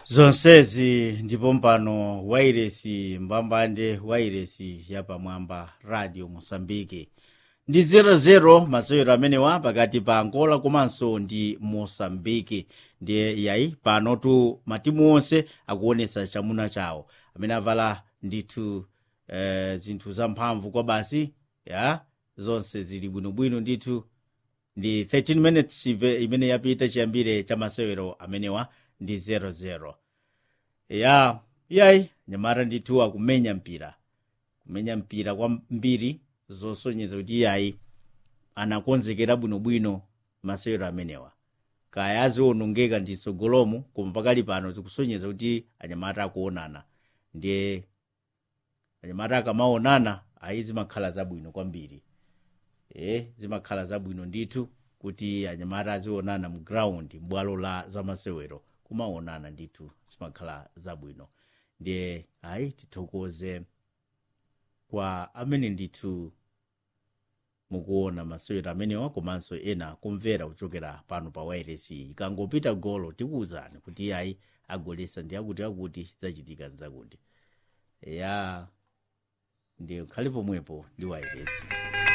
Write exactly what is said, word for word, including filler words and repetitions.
zonsezi ndipo mpano wairesi mbambande wairesi yapamwamba radio Mosambiki ndi zero zero masewero amenewa pakati pa Angola komanso ndi Mosambiki. Ndiye yayi pano tu matimu onse akuonesa chamuna chawo amene avala ndithu eh, zinthu zamphamvu kwa basi ya zonse zili bwinobwino ndithu. Ndi thirteen minutes imene yapita chiyambire cha masewero amenewa ndi zero zero. Ya yayi nyamara ndithu akumenya mpira kumenya mpira kwa mbiri zosonyeza kuti yayi anakonzekera bwinobwino masewero amenewa kaya azionongeka ndi tsogolomo koma pakali pano zikusonyeza kuti anyamata akuonana. Ndiye anyamata akamaonana ayi zimakhala zabwino kwambiri. Eh zimakhala zabwino ndithu kuti anyamata azionana mu ground m'bwalo la zamasewero kumaonana ndithu zimakhala zabwino. Ndiye ayi tithokoze kwa amene ndithu mukuona masewero amenewa komanso ena kumvera kuchokera pano pa wairesi. Ikangopita golo tikuwuzani kuti ayi agolesa ndi akuti akuti zachitika nzakuti ya ndiye khali pomwepo ndi wairesi.